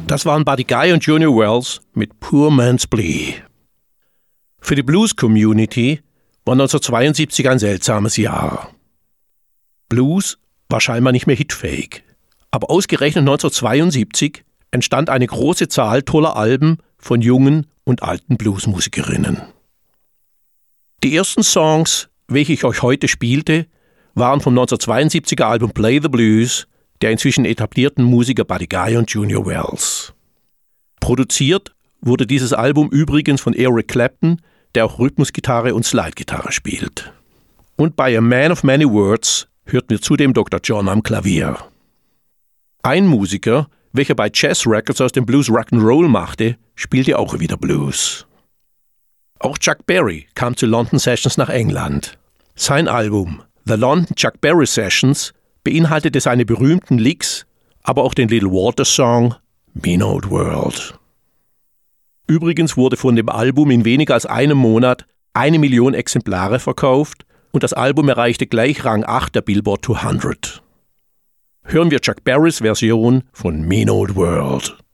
Das waren Buddy Guy und Junior Wells mit Poor Man's Plea. Für die Blues-Community war 1972 ein seltsames Jahr. Blues war scheinbar nicht mehr hitfähig. Aber ausgerechnet 1972 entstand eine große Zahl toller Alben von jungen und alten Bluesmusikerinnen. Die ersten Songs, welche ich euch heute spielte, waren vom 1972er Album Play the Blues der inzwischen etablierten Musiker Buddy Guy und Junior Wells. Produziert wurde dieses Album übrigens von Eric Clapton, der auch Rhythmusgitarre und Slidegitarre spielt. Und bei A Man of Many Words hörten wir zudem Dr. John am Klavier. Ein Musiker, welcher bei Jazz Records aus dem Blues Rock'n'Roll machte, spielte auch wieder Blues. Auch Chuck Berry kam zu London Sessions nach England. Sein Album The London Chuck Berry Sessions beinhaltete seine berühmten Licks, aber auch den Little Walter Song Mean Old World. Übrigens wurde von dem Album in weniger als einem Monat 1 Million Exemplare verkauft und das Album erreichte gleich Rang 8 der Billboard 200. Hören wir Chuck Berrys Version von Mean Old World.